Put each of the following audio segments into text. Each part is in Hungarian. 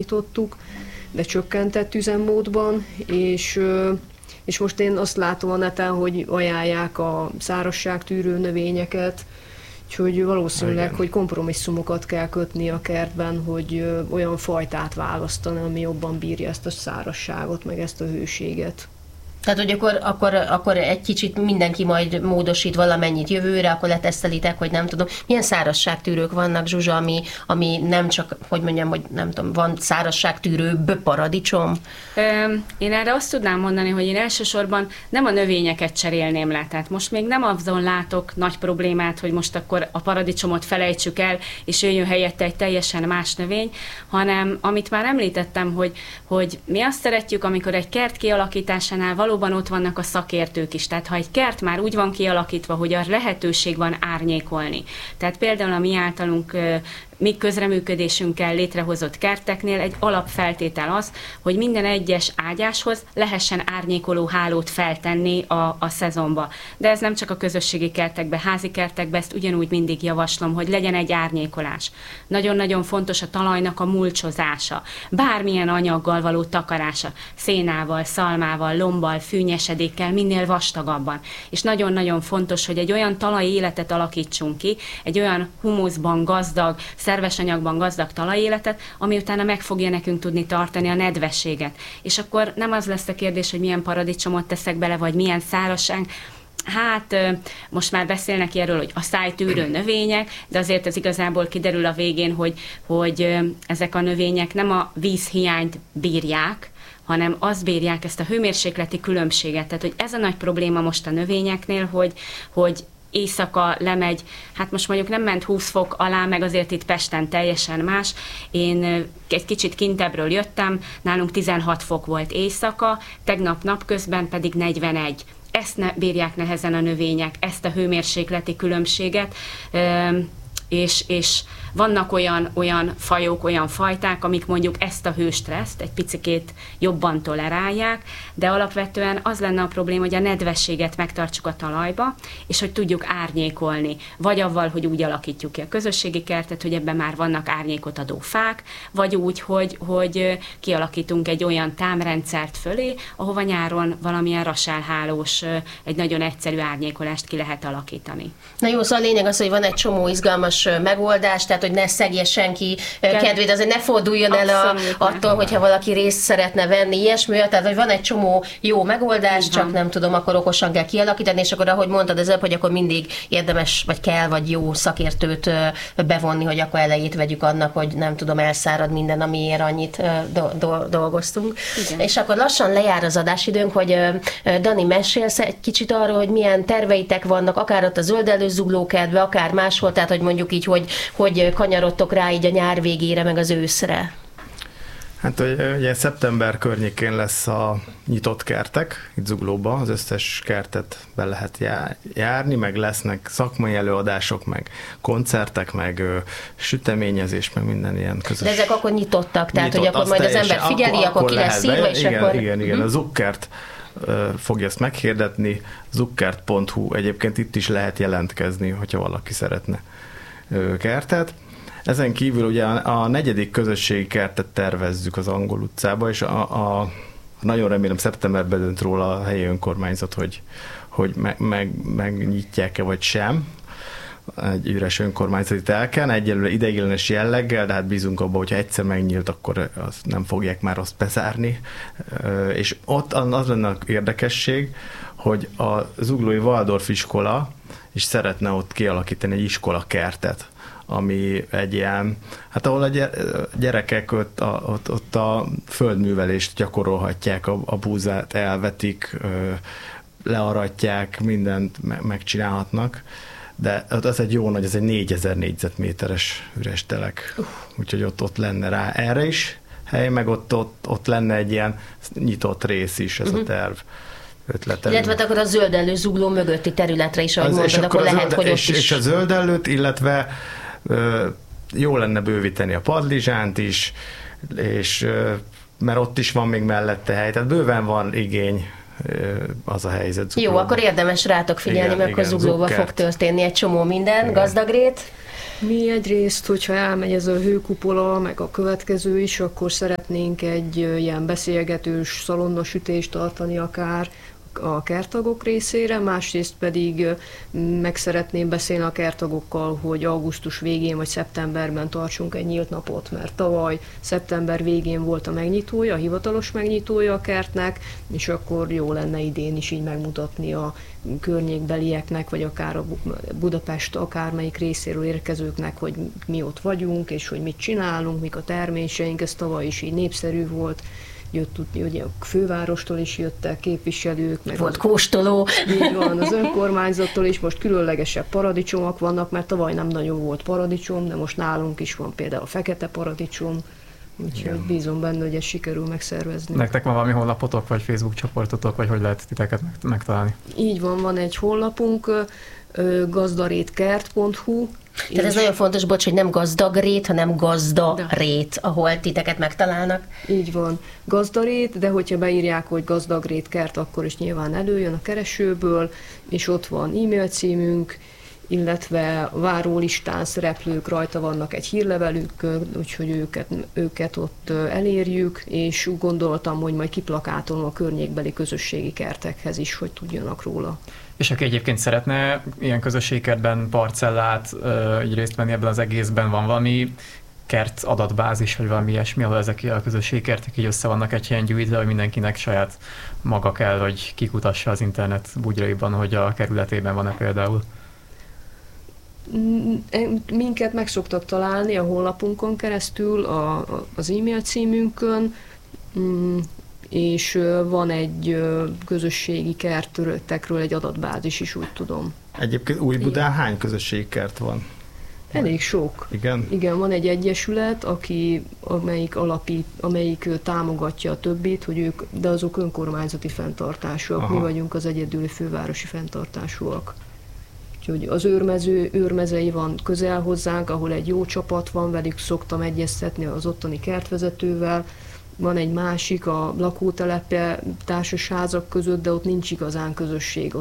kialakítottuk, de csökkentett üzemmódban, és most én azt látom a neten, hogy ajánlják a szárazságtűrő növényeket, úgyhogy valószínűleg, hogy kompromisszumokat kell kötni a kertben, hogy olyan fajtát választani, ami jobban bírja ezt a szárazságot, meg ezt a hőséget. Tehát, hogy akkor egy kicsit mindenki majd módosít valamennyit jövőre, akkor letesztelitek, hogy nem tudom. Milyen szárazságtűrők vannak, Zsuzsa, ami nem csak, hogy mondjam, hogy nem tudom, van szárazságtűrőbb paradicsom? Én erre azt tudnám mondani, hogy én elsősorban nem a növényeket cserélném le. Tehát most még nem azon látok nagy problémát, hogy most akkor a paradicsomot felejtsük el, és jöjjön helyette egy teljesen más növény, hanem amit már említettem, hogy mi azt szeretjük, amikor egy kert kialakításánál valóban ott vannak a szakértők is. Tehát ha egy kert már úgy van kialakítva, hogy a lehetőség van árnyékolni. Tehát például a mi általunk mi közreműködésünkkel létrehozott kerteknél egy alapfeltétel az, hogy minden egyes ágyáshoz lehessen árnyékoló hálót feltenni a szezonba. De ez nem csak a közösségi kertekbe, házi kertekbe, ezt ugyanúgy mindig javaslom, hogy legyen egy árnyékolás. Nagyon-nagyon fontos a talajnak a mulcsozása, bármilyen anyaggal való takarása, szénával, szalmával, lombbal, fűnyesedékkel, minél vastagabban. És nagyon-nagyon fontos, hogy egy olyan talajéletet alakítsunk ki, egy olyan humuszban gazdag, szerves anyagban gazdag talajéletet, ami utána meg fogja nekünk tudni tartani a nedvességet. És akkor nem az lesz a kérdés, hogy milyen paradicsomot teszek bele, vagy milyen szárazság. Hát most már beszélnek erről, hogy a szájtűrő növények, de azért ez igazából kiderül a végén, hogy ezek a növények nem a vízhiányt bírják, hanem azt bírják, ezt a hőmérsékleti különbséget. Tehát, hogy ez a nagy probléma most a növényeknél, hogy éjszaka lemegy, hát most mondjuk nem ment 20 fok alá, meg azért itt Pesten teljesen más. Én egy kicsit kintebbről jöttem, nálunk 16 fok volt éjszaka, tegnap napközben pedig 41. Ezt bírják nehezen a növények, ezt a hőmérsékleti különbséget, és vannak olyan fajok, olyan fajták, amik mondjuk ezt a hőstresszt egy picikét jobban tolerálják, de alapvetően az lenne a probléma, hogy a nedvességet megtartsuk a talajba, és hogy tudjuk árnyékolni. Vagy avval, hogy úgy alakítjuk ki a közösségi kertet, hogy ebben már vannak árnyékot adó fák, vagy úgy, hogy kialakítunk egy olyan támrendszert fölé, ahova nyáron valamilyen rasálhálós, egy nagyon egyszerű árnyékolást ki lehet alakítani. Na jó, szóval a lényeg az, hogy van egy csomó izgalmas megoldás, tehát hogy ne szegje senki kedvét, azért ne forduljon el attól, hogyha valaki részt szeretne venni ilyesmi, tehát hogy van egy csomó jó megoldás, csak nem tudom, akkor okosan kell kialakítani, és akkor ahogy mondtad az előbb, hogy akkor mindig érdemes, vagy kell, vagy jó szakértőt bevonni, hogy akkor elejét vegyük annak, hogy nem tudom, elszárad minden, amiért annyit dolgoztunk. Igen. És akkor lassan lejár az adásidőnk, hogy Dani, mesélsz egy kicsit arról, hogy milyen terveitek vannak, akár ott a Zöldellő Zuglókertbe, akár máshol, tehát hogy mondjuk így, hogy kanyarodtok rá így a nyár végére, meg az őszre? Hát ugye szeptember környékén lesz a nyitott kertek, itt Zuglóban, az összes kertet be lehet járni, meg lesznek szakmai előadások, meg koncertek, meg süteményezés, meg minden ilyen közös. De ezek akkor nyitottak, tehát hogy akkor majd az ember figyeli, akkor ki lesz írva, és igen, akkor... Igen, a Zukkert fogja ezt meghirdetni, zukkert.hu, egyébként itt is lehet jelentkezni, hogyha valaki szeretne kertet. Ezen kívül ugye a 4. közösségi kertet tervezzük az Angol utcába, és nagyon remélem szeptemberben dönt róla a helyi önkormányzat, hogy megnyitják-e vagy sem egy üres önkormányzati telken, egyelőre ideiglenes jelleggel, de hát bízunk abban, hogyha egyszer megnyílt, akkor azt nem fogják már azt bezárni. És ott az lenne az érdekesség, hogy a zuglói Waldorf iskola is szeretne ott kialakítani egy iskolakertet, ami egy ilyen, hát ahol a gyerekek ott a földművelést gyakorolhatják, a búzát elvetik, learatják, mindent megcsinálhatnak, de az egy jó nagy, ez egy 4000 négyzetméteres üres telek, úgyhogy ott lenne rá erre is hely, meg ott lenne egy ilyen nyitott rész is, ez a terv. Illetve akkor a Zöldellő Zugló mögötti területre is, ahogy mondtad, akkor lehet, hogy ott is... És a Zöldellőt, illetve jó lenne bővíteni a Padlizsánt is, és mert ott is van még mellette hely, tehát bőven van igény, az a helyzet Zuglóban. Jó, akkor érdemes rátok figyelni, mert akkor Zuglóban fog történni egy csomó minden. Gazdagrét? Mi egyrészt, hogyha elmegy ez a hőkupola, meg a következő is, akkor szeretnénk egy ilyen beszélgetős szalonnasütést tartani akár a kerttagok részére, másrészt pedig meg szeretném beszélni a kerttagokkal, hogy augusztus végén vagy szeptemberben tartsunk egy nyílt napot, mert tavaly szeptember végén volt a megnyitója, a hivatalos megnyitója a kertnek, és akkor jó lenne idén is így megmutatni a környékbelieknek, vagy akár a Budapest akármelyik részéről érkezőknek, hogy mi ott vagyunk, és hogy mit csinálunk, mik a terméseink, ez tavaly is így népszerű volt. Ugye a fővárostól is jöttek képviselők. Meg volt kóstoló. Így van, az önkormányzattól is most különlegesebb paradicsomok vannak, mert tavaly nem nagyon volt paradicsom, de most nálunk is van például a fekete paradicsom, úgyhogy bízom benne, hogy ezt sikerül megszervezni. Nektek van valami honlapotok, vagy Facebook csoportotok, vagy hogy lehet titeket megtalálni? Így van egy honlapunk, gazdarétkert.hu. Tehát ez nagyon fontos, bocs, hogy nem gazdagrét, hanem gazdarét, ahol titeket megtalálnak. Így van, gazdarét, de hogyha beírják, hogy gazdagrétkert, akkor is nyilván előjön a keresőből, és ott van e-mail címünk, illetve várólistán szereplők rajta vannak egy hírlevelük, úgyhogy őket ott elérjük, és úgy gondoltam, hogy majd kiplakátolom a környékbeli közösségi kertekhez is, hogy tudjanak róla. És aki egyébként szeretne ilyen közösségkertben parcellát így részt venni ebben az egészben, van valami kert adatbázis, vagy valami ilyesmi, ahol ezek a közösségkertek így össze vannak egy helyen gyűjtve, hogy mindenkinek saját maga kell, hogy kikutassa az internet bugyraiban, hogy a kerületében van-e például? Minket meg szoktak találni a honlapunkon keresztül, az e-mail címünkön, és van egy közösségi kertekről egy adatbázis is, úgy tudom. Egyébként Újbudán hány közösségi kert van? Elég sok. Igen? Igen, van egy egyesület, amelyik támogatja a többit, de azok önkormányzati fenntartásúak. Aha. Mi vagyunk az egyedüli fővárosi fenntartásúak. Úgyhogy az őrmezei van közel hozzánk, ahol egy jó csapat van, velük szoktam egyeztetni az ottani kertvezetővel. Van egy másik a lakótelepe társasházak között, de ott nincs igazán közösség,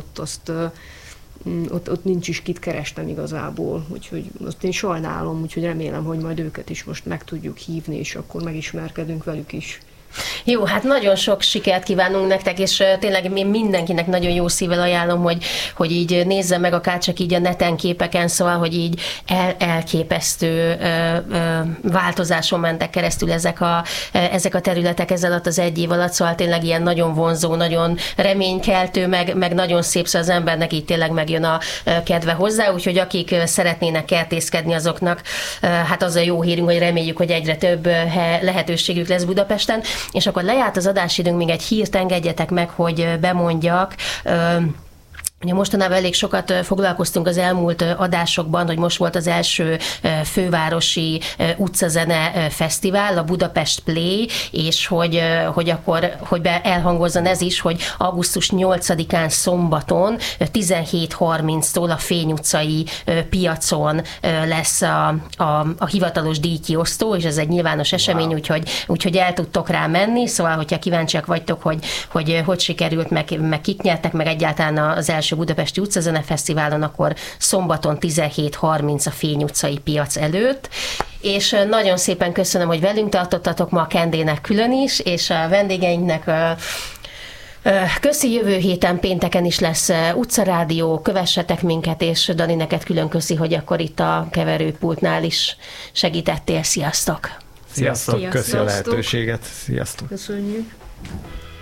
ott nincs is kit kerestem igazából, úgyhogy azt én sajnálom, úgyhogy remélem, hogy majd őket is most meg tudjuk hívni, és akkor megismerkedünk velük is. Jó, hát nagyon sok sikert kívánunk nektek, és tényleg én mindenkinek nagyon jó szívvel ajánlom, hogy így nézze meg akár csak így a neten képeken, szóval, hogy így elképesztő változáson mentek keresztül ezek a területek ez alatt az egy év alatt, szóval tényleg ilyen nagyon vonzó, nagyon reménykeltő, meg nagyon szép, szóval az embernek így tényleg megjön a kedve hozzá, úgyhogy akik szeretnének kertészkedni, azoknak hát az a jó hírünk, hogy reméljük, hogy egyre több lehetőségük lesz Budapesten. És akkor lejárt az adásidőnk, még egy hírt engedjetek meg, hogy bemondjak. Ugye mostanában elég sokat foglalkoztunk az elmúlt adásokban, hogy most volt az első fővárosi utcazene fesztivál, a Budapest Play, és hogy elhangozzon ez is, hogy augusztus 8-án szombaton 17:30-tól a Fény utcai piacon lesz a hivatalos díjkiosztó, és ez egy nyilvános esemény, úgyhogy el tudtok rá menni, szóval hogyha kíváncsiak vagytok, hogy sikerült, meg kik nyertek, meg egyáltalán az első Budapesti Utcazene Fesztiválon, akkor szombaton 17:30 a Fény utcai piac előtt. És nagyon szépen köszönöm, hogy velünk tartottatok ma a Kendének külön is, és a vendégeinknek köszi, jövő héten pénteken is lesz utcarádió, kövessetek minket, és Dani, neked külön köszi, hogy akkor itt a keverőpultnál is segítettél. Sziasztok! Sziasztok! Köszi a lehetőséget! Sziasztok! Köszönjük!